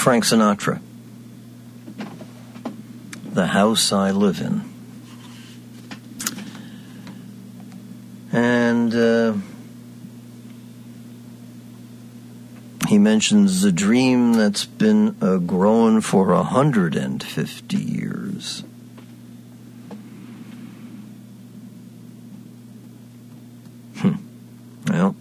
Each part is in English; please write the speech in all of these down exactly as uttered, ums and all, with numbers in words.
Frank Sinatra, The House I Live In. And uh, he mentions a dream that's been uh, growing for one hundred fifty years. Hmm. Well,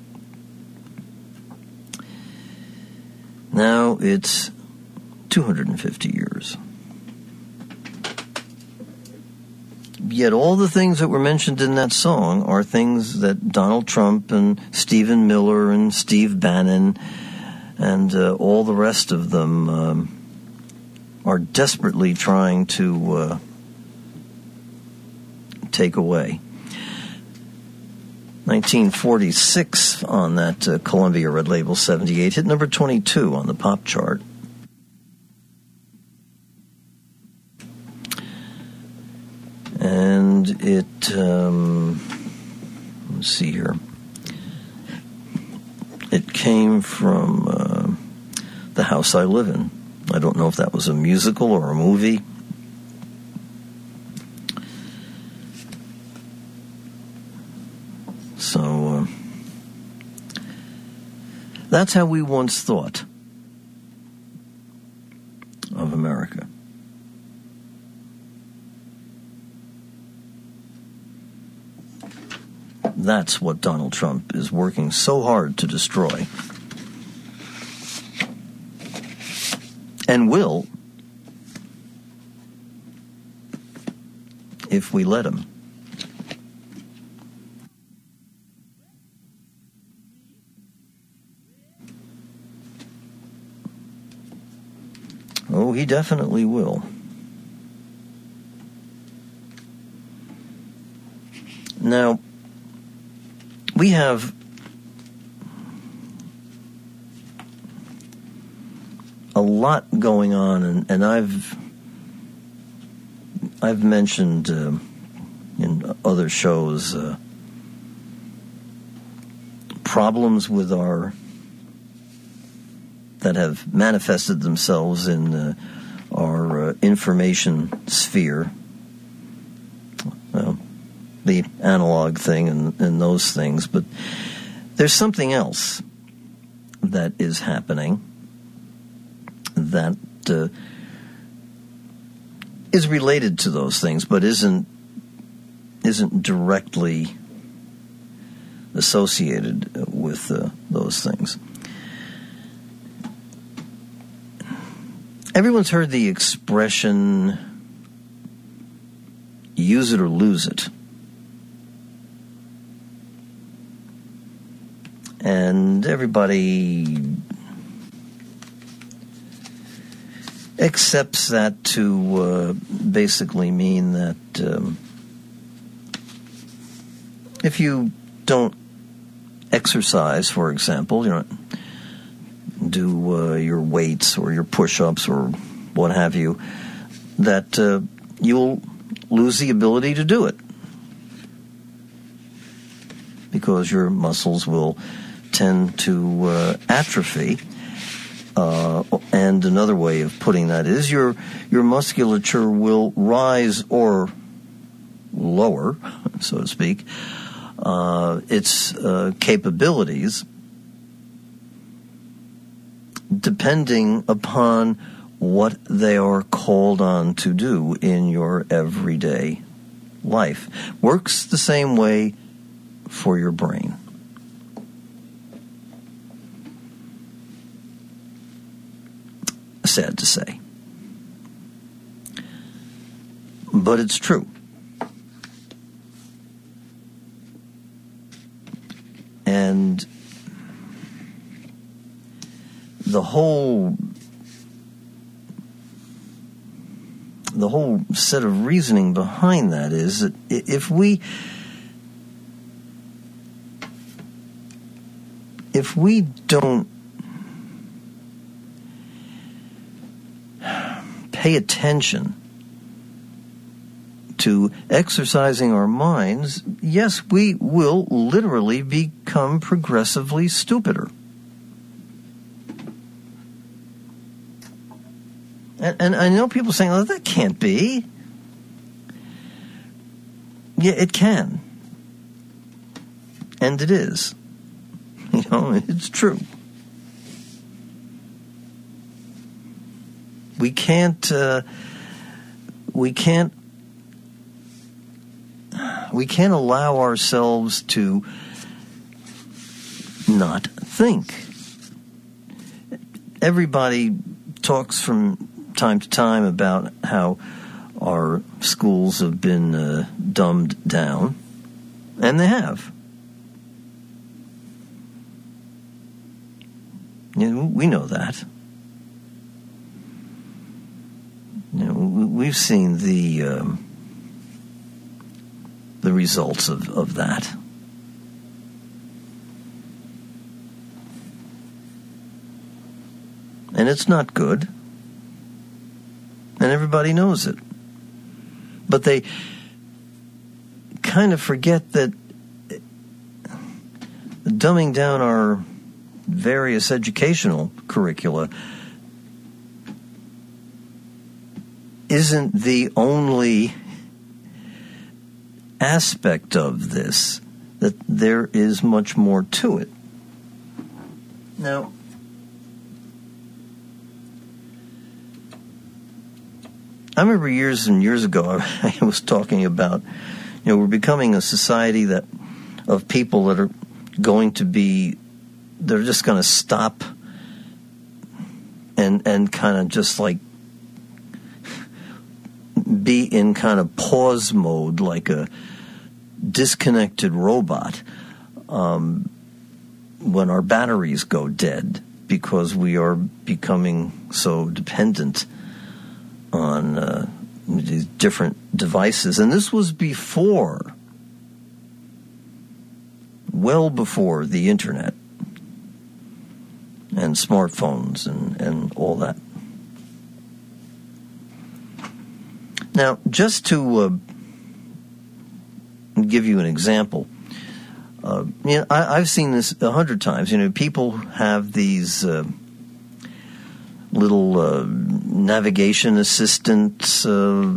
now it's two hundred fifty years. Yet all the things that were mentioned in that song are things that Donald Trump and Stephen Miller and Steve Bannon and uh, all the rest of them um, are desperately trying to uh, take away. nineteen forty-six on that uh, Columbia Red Label seventy-eight hit number twenty-two on the pop chart. And it, um, let's see here. It came from uh, The House I Live In. I don't know if that was a musical or a movie. So, uh, that's how we once thought of America. That's what Donald Trump is working so hard to destroy. And will, if we let him. Oh, he definitely will. Now, we have a lot going on, and, and I've I've mentioned uh, in other shows uh, problems with our that have manifested themselves in uh, our uh, information sphere. Well, the analog thing and, and those things, but there's something else that is happening that uh, is related to those things, but isn't isn't directly associated with uh, those things. Everyone's heard the expression, use it or lose it. And everybody accepts that to uh, basically mean that um, if you don't exercise, for example, you know, do uh, your weights or your push-ups or what have you, that uh, you'll lose the ability to do it because your muscles will tend to uh, atrophy. Uh, and another way of putting that is your your musculature will rise or lower, so to speak, uh, its uh, capabilities depending upon what they are called on to do in your everyday life. Works the same way for your brain. Sad to say. But it's true. And the whole the whole set of reasoning behind that is that if we if we don't pay attention to exercising our minds, yes, we will literally become progressively stupider. And, and I know people saying, oh, that can't be. Yeah, it can. And it is. You know, it's true. We can't, uh, we can't, we can't allow ourselves to not think. Everybody talks from time to time about how our schools have been uh, dumbed down, and they have. You know, we know that. You know, we've seen the um, the results of, of that. And it's not good. And everybody knows it. But they kind of forget that dumbing down our various educational curricula isn't the only aspect of this, that there is much more to it. Now, I remember years and years ago I was talking about, you know, we're becoming a society that of people that are going to be, they're just going to stop and and kind of just like be in kind of pause mode, like a disconnected robot, um, when our batteries go dead, because we are becoming so dependent on uh, these different devices. And this was before, well before the internet and smartphones and, and all that. Now, just to uh, give you an example, uh, you know, I, I've seen this a hundred times. You know, people have these uh, little uh, navigation assistants, uh,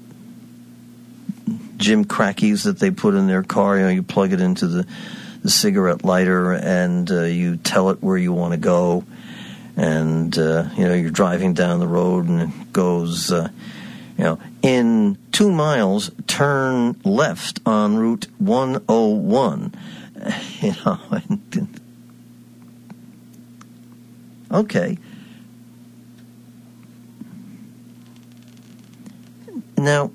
Jim Crackies that they put in their car. You know, you plug it into the, the cigarette lighter and uh, you tell it where you want to go. And, uh, you know, you're driving down the road and it goes, uh, you know, in two miles, turn left on Route one oh one. You know, okay. Now,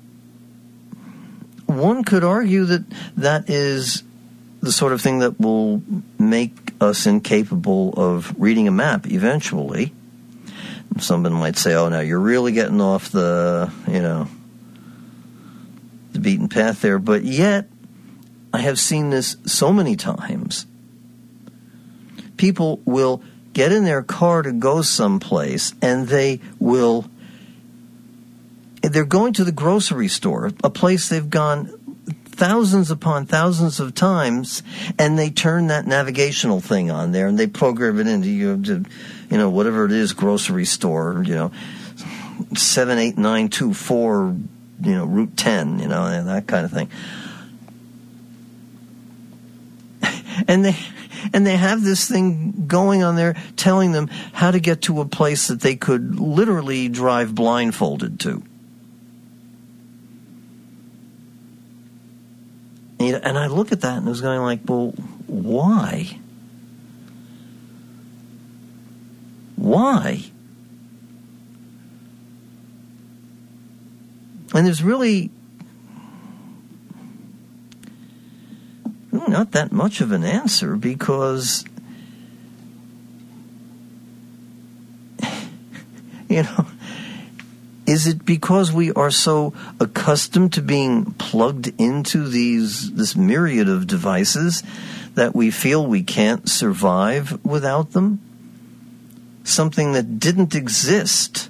one could argue that that is the sort of thing that will make us incapable of reading a map eventually. Someone might say, oh, now you're really getting off the, you know, the beaten path there. But yet, I have seen this so many times. People will get in their car to go someplace, and they will, they're going to the grocery store, a place they've gone thousands upon thousands of times, and they turn that navigational thing on there, and they program it into, you know, you know, whatever it is, grocery store, you know, seven eight nine two four, you know, Route ten, you know, and that kind of thing. And they and they have this thing going on there telling them how to get to a place that they could literally drive blindfolded to. And I look at that and I was going like, well, why? Why? And there's really not that much of an answer, because, you know, is it because we are so accustomed to being plugged into these this myriad of devices that we feel we can't survive without them? Something that didn't exist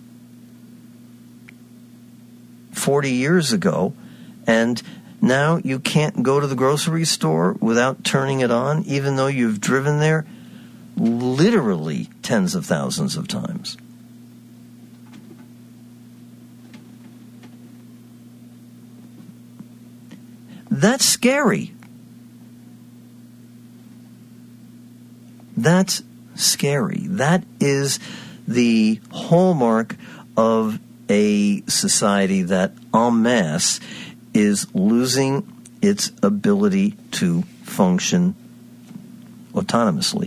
forty years ago, and now you can't go to the grocery store without turning it on, even though you've driven there literally tens of thousands of times. That's scary. That's scary. That is the hallmark of a society that en masse is losing its ability to function autonomously.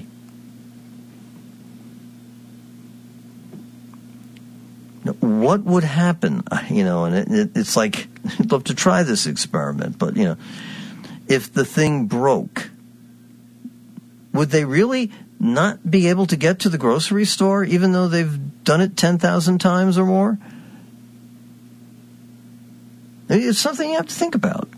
Now, what would happen, you know, and it, it, it's like, I'd love to try this experiment, but, you know, if the thing broke, would they really not be able to get to the grocery store even though they've done it ten thousand times or more? It's something you have to think about.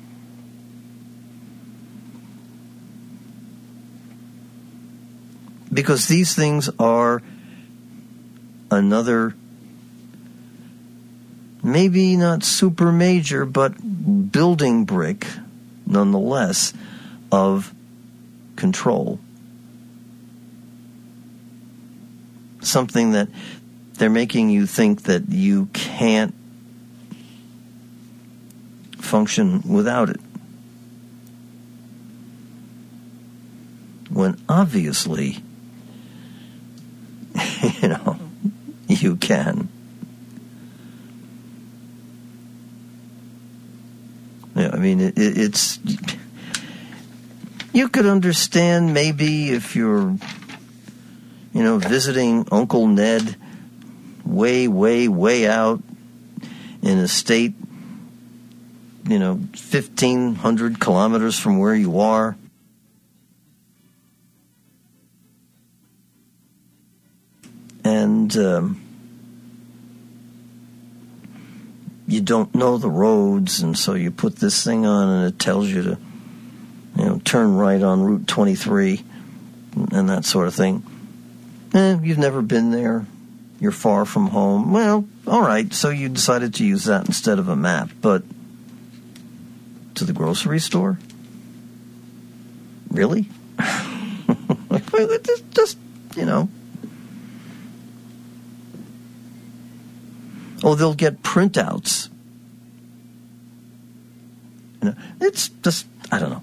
Because these things are another, maybe not super major, but building brick, nonetheless, of control. Something that they're making you think that you can't function without it. When obviously, you know, you can. Yeah, I mean, it, it, it's, you could understand maybe if you're, you know, visiting Uncle Ned way, way, way out in a state, you know, fifteen hundred kilometers from where you are. And um, you don't know the roads, and so you put this thing on and it tells you to, you know, turn right on Route twenty-three and that sort of thing. Eh, you've never been there. You're far from home. Well, all right, so you decided to use that instead of a map, but to the grocery store? Really? just, just, you know. Oh, they'll get printouts. You know, it's just, I don't know.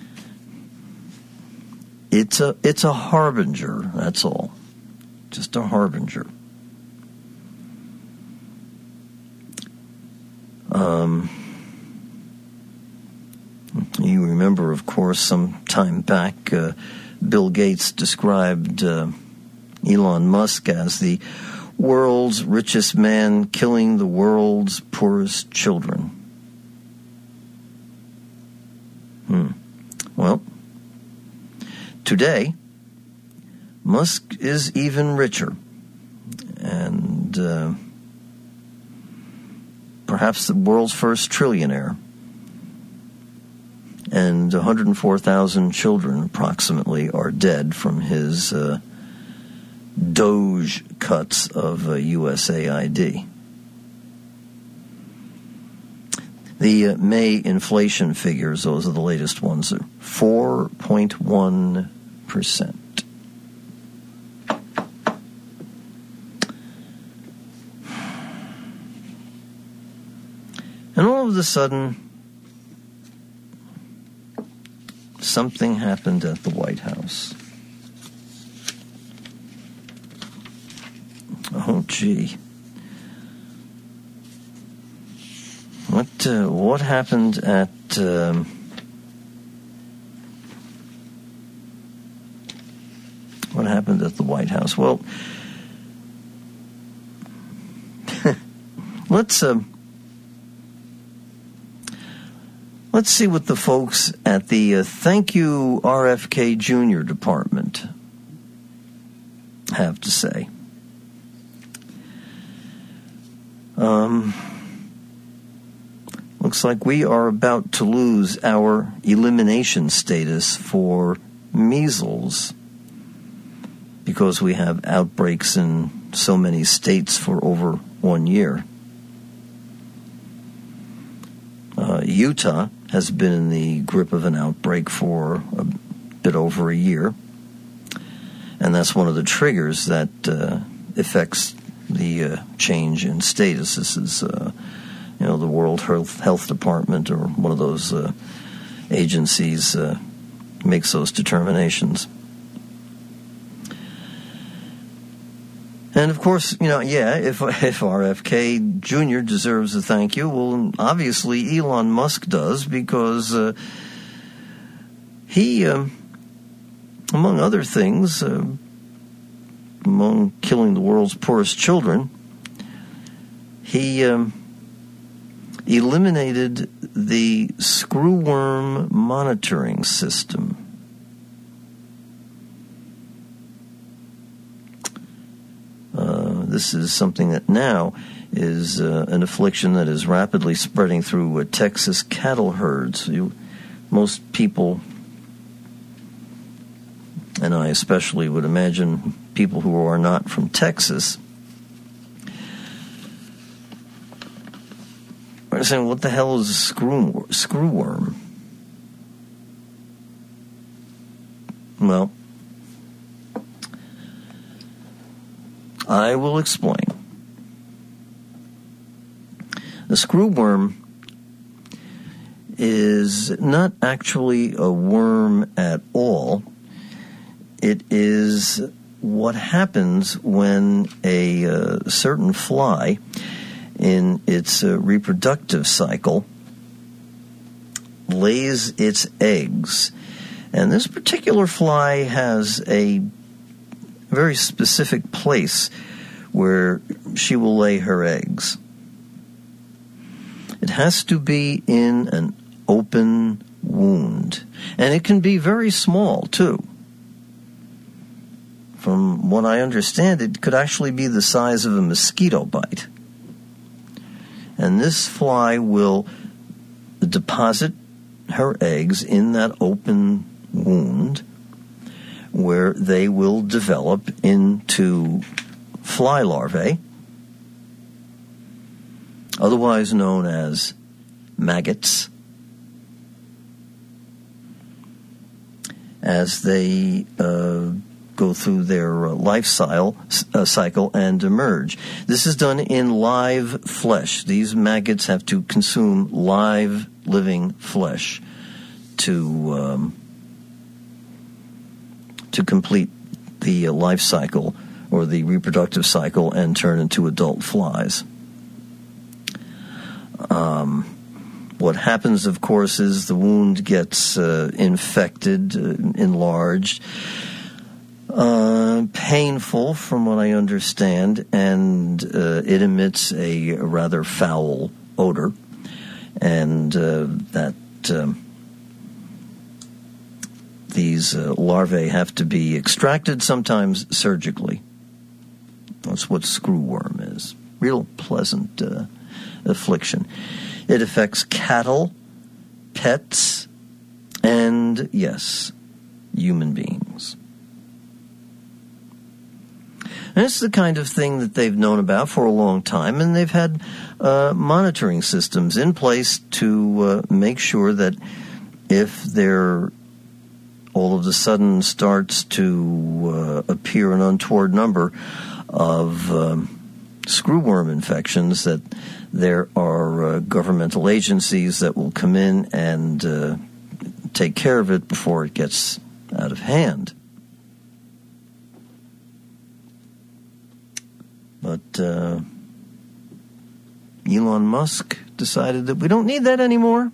It's a, it's a harbinger, that's all. Just a harbinger. Um, you remember, of course, some time back, uh, Bill Gates described uh, Elon Musk as the world's richest man killing the world's poorest children. Hmm. Well, today, Musk is even richer. And uh, perhaps the world's first trillionaire. And one hundred four thousand children, approximately, are dead from his uh, Doge cuts of uh, U S A I D. The uh, May inflation figures, those are the latest ones, are four point one percent. And all of a sudden, something happened at the White House. Oh, gee. What uh, what happened at um, what happened at the White House? Well, let's uh, let's see what the folks at the uh, Thank You R F K Junior department have to say. Um, looks like we are about to lose our elimination status for measles because we have outbreaks in so many states for over one year. Uh, Utah has been in the grip of an outbreak for a bit over a year, and that's one of the triggers that uh, affects the uh, change in status. This is uh, you know, the World Health, Health Department or one of those uh, agencies uh, makes those determinations. And of course, you know, yeah, if if R F K Junior deserves a thank you, well, obviously Elon Musk does, because uh, he, uh, among other things, uh, among killing the world's poorest children, he um, eliminated the screwworm monitoring system. Uh, this is something that now is uh, an affliction that is rapidly spreading through uh, Texas cattle herds. You, most people, and I especially would imagine people who are not from Texas, are saying, what the hell is a screw, screwworm? Well, I will explain. The screwworm is not actually a worm at all. It is what happens when a uh, certain fly in its uh, reproductive cycle lays its eggs. And this particular fly has a very specific place where she will lay her eggs. It has to be in an open wound. And it can be very small, too. From what I understand, it could actually be the size of a mosquito bite. And this fly will deposit her eggs in that open wound, where they will develop into fly larvae, otherwise known as maggots, as they uh, go through their uh, life cycle, uh, cycle and emerge. This is done in live flesh. These maggots have to consume live, living flesh to um, to complete the uh, life cycle or the reproductive cycle and turn into adult flies. Um, what happens, of course, is the wound gets uh, infected, uh, enlarged, uh, painful from what I understand, and uh, it emits a rather foul odor, and uh, that um, these uh, larvae have to be extracted, sometimes surgically. That's what screwworm is. Real pleasant uh, affliction. It affects cattle, pets, and, yes, human beings. And it's the kind of thing that they've known about for a long time, and they've had uh, monitoring systems in place to uh, make sure that if there all of a sudden starts to uh, appear an untoward number of um, screwworm infections, that there are uh, governmental agencies that will come in and uh, take care of it before it gets out of hand. But uh, Elon Musk decided that we don't need that anymore.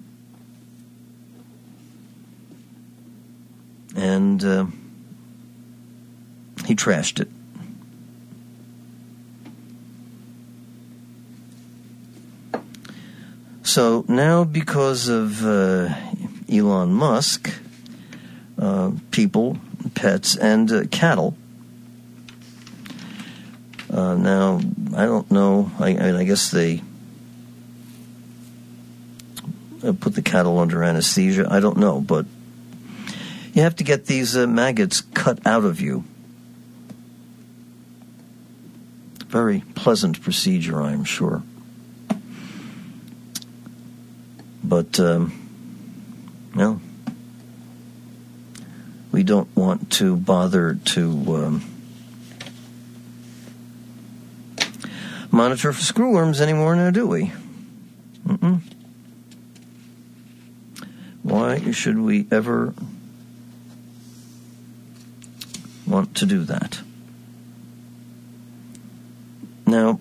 And uh, he trashed it. So now, because of uh, Elon Musk, uh, people, pets, and uh, cattle, uh, now, I don't know, I, I, mean, I guess they uh, put the cattle under anesthesia, I don't know, but you have to get these uh, maggots cut out of you. Very pleasant procedure, I'm sure. But, um, well, we don't want to bother to um, monitor for screwworms anymore now, do we? Mm-mm. Why should we ever want to do that? Now,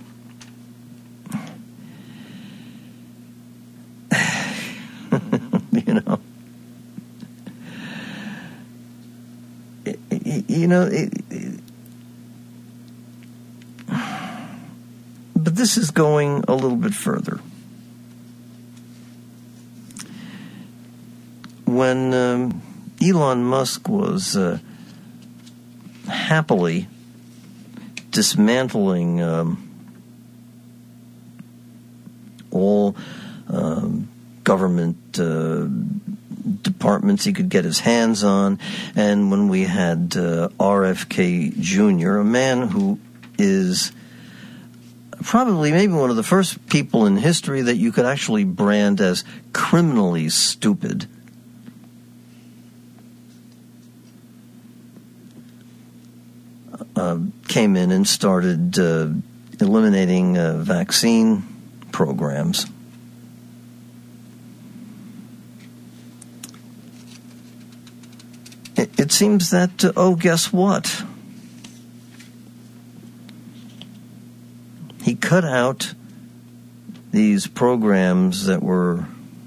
you know, you know, it, it, but this is going a little bit further. When um, Elon Musk was uh, happily dismantling um, all um, government uh, departments he could get his hands on, and when we had uh, R F K Junior, a man who is probably maybe one of the first people in history that you could actually brand as criminally stupid. Uh, came in and started uh, eliminating uh, vaccine programs. It, it seems that, uh, oh, guess what? He cut out these programs that were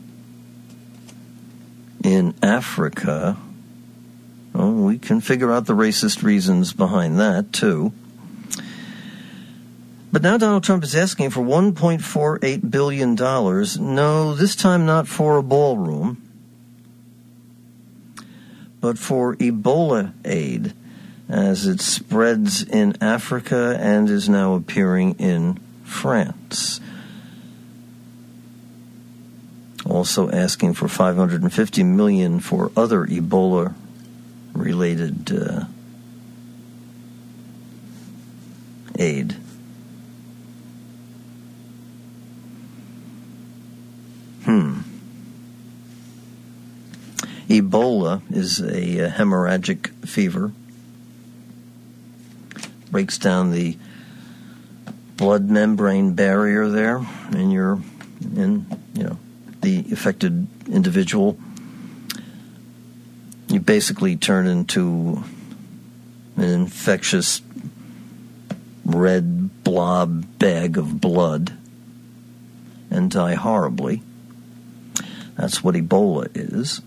in Africa. Well, we can figure out the racist reasons behind that, too. But now Donald Trump is asking for one point four eight billion dollars. No, this time not for a ballroom, but for Ebola aid, as it spreads in Africa and is now appearing in France. Also asking for five hundred fifty million dollars for other Ebola related uh, aid. Hmm. Ebola is a, a hemorrhagic fever. Breaks down the blood membrane barrier there in your, in you know, the affected individual. You basically turn into an infectious red blob bag of blood and die horribly. That's what Ebola is.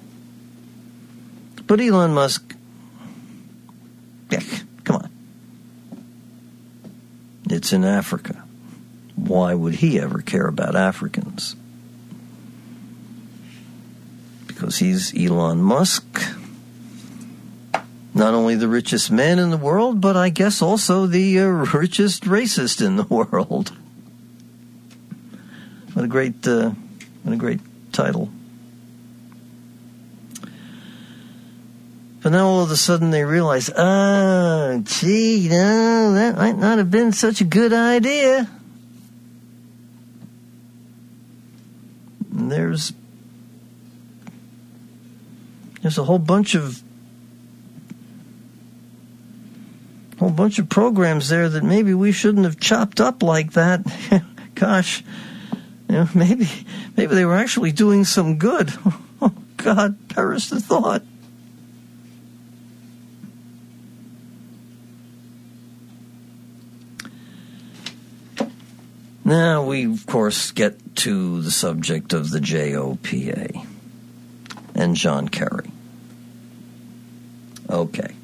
But Elon Musk, heck, come on. It's in Africa. Why would he ever care about Africans? Because he's Elon Musk, not only the richest man in the world, but I guess also the uh, richest racist in the world. What a great, uh, what a great title. But now all of a sudden they realize, oh, gee, you know, that might not have been such a good idea. And there's There's a whole bunch of whole bunch of programs there that maybe we shouldn't have chopped up like that. Gosh, you know, maybe maybe they were actually doing some good. Oh God, perish the thought. Now we, of course, get to the subject of the J O P A and John Kerry. Okay.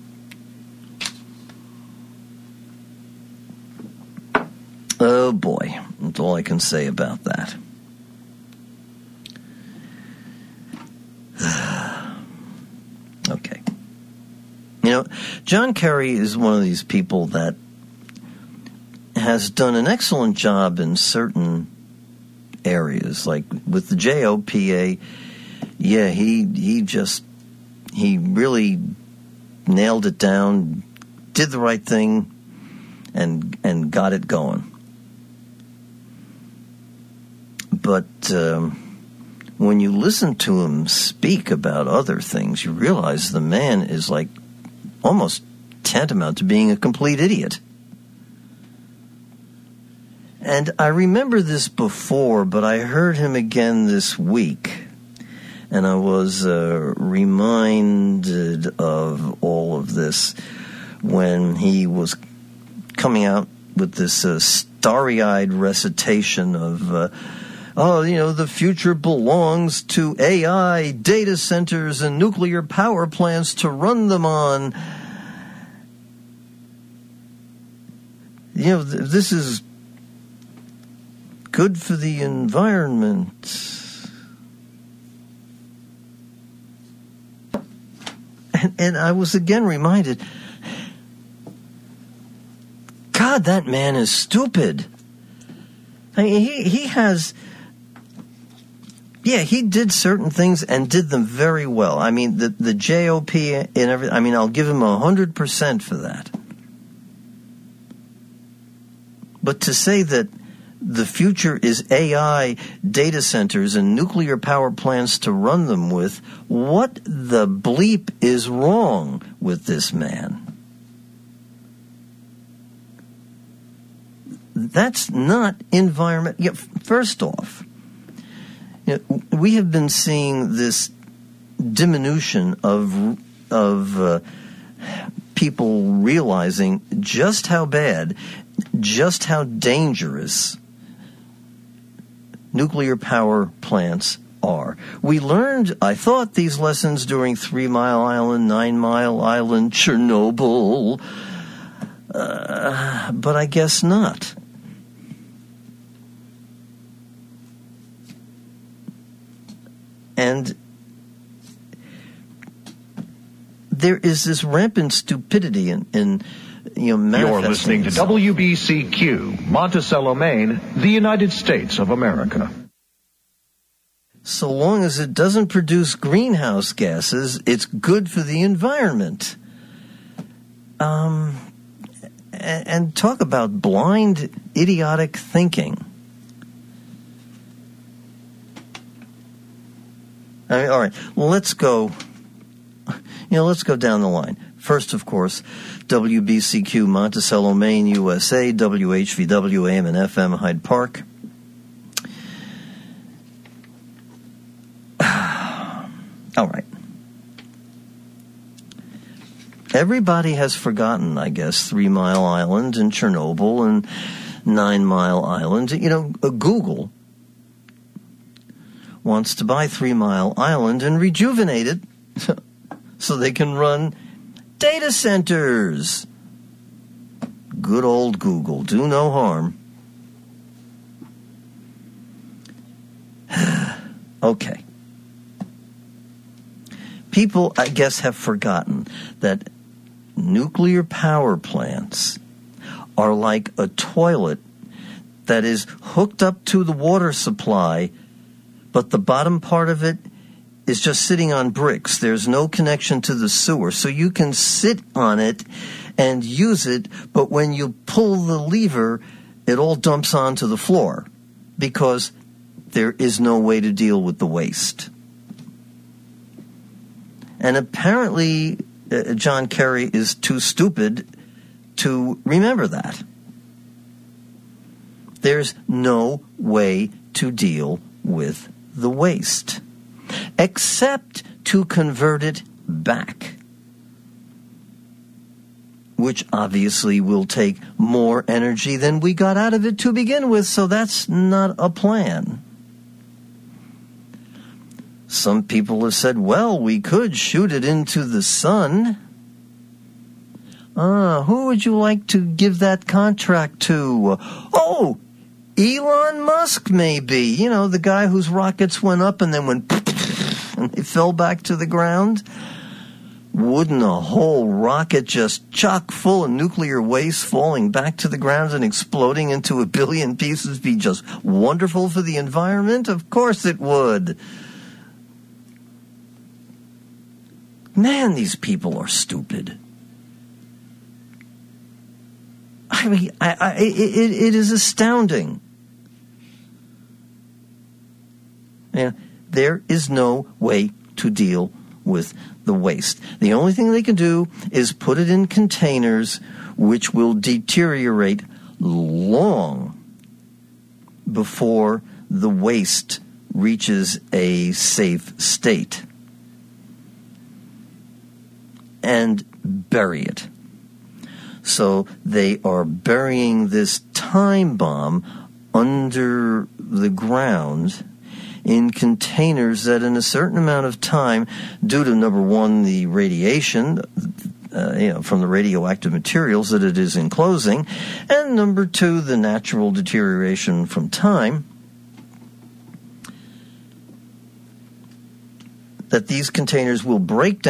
Oh boy, that's all I can say about that. Okay. You know, John Kerry is one of these people that has done an excellent job in certain areas, like with the J O P A. Yeah, he he just he really nailed it down, did the right thing, and and got it going. But um, when you listen to him speak about other things, you realize the man is like almost tantamount to being a complete idiot. And I remember this before, but I heard him again this week. And I was uh, reminded of all of this when he was coming out with this uh, starry-eyed recitation of, uh, oh, you know, the future belongs to A I, data centers, and nuclear power plants to run them on. You know, th- this is good for the environment. And, and I was again reminded, God, that man is stupid. I mean, he, he has, yeah, he did certain things and did them very well. I mean, the, the J O P and everything, I mean, I'll give him one hundred percent for that. But to say that the future is A I, data centers, and nuclear power plants to run them with, what the bleep is wrong with this man? That's not environment. Yeah, first off, you know, we have been seeing this diminution of of uh, people realizing just how bad, just how dangerous nuclear power plants are. We learned, I thought, these lessons during Three Mile Island, Nine Mile Island, Chernobyl, uh, but I guess not. And there is this rampant stupidity in, in you know, manifesting. You're listening to W B C Q, Monticello, Maine, the United States of America. So long as it doesn't produce greenhouse gases, it's good for the environment. Um, and, and talk about blind, idiotic thinking. I mean, all right, let's go, you know, let's go down the line. First, of course, W B C Q, Monticello, Maine, U S A, W H V W, A M and F M, Hyde Park. All right. Everybody has forgotten, I guess, Three Mile Island and Chernobyl and Nine Mile Island. You know, Google wants to buy Three Mile Island and rejuvenate it so they can run data centers. Good old Google. Do no harm. Okay. People, I guess, have forgotten that nuclear power plants are like a toilet that is hooked up to the water supply, but the bottom part of it is just sitting on bricks. There's no connection to the sewer. So you can sit on it and use it, but when you pull the lever, it all dumps onto the floor because there is no way to deal with the waste. And apparently, uh, John Kerry is too stupid to remember that. There's no way to deal with the waste, except to convert it back, which obviously will take more energy than we got out of it to begin with, so that's not a plan. Some people have said, well, we could shoot it into the sun. Ah, who would you like to give that contract to? Oh, Elon Musk, maybe. You know, the guy whose rockets went up and then went and they fell back to the ground. Wouldn't a whole rocket just chock full of nuclear waste falling back to the ground and exploding into a billion pieces be just wonderful for the environment? Of course it would. Man, these people are stupid. I mean, I, I, it, it is astounding. Yeah, there is no way to deal with the waste. The only thing they can do is put it in containers which will deteriorate long before the waste reaches a safe state, and bury it. So they are burying this time bomb under the ground in containers that in a certain amount of time, due to, number one, the radiation, uh, you know, from the radioactive materials that it is enclosing, and number two, the natural deterioration from time, that these containers will break down